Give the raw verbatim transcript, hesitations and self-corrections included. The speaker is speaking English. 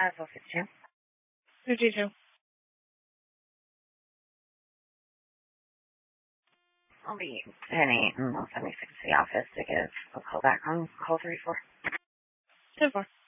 Uh, four fifty-two. fifty-two. I'll be ten eight and I'll send me six to the office to give a call back on call three four. ten four.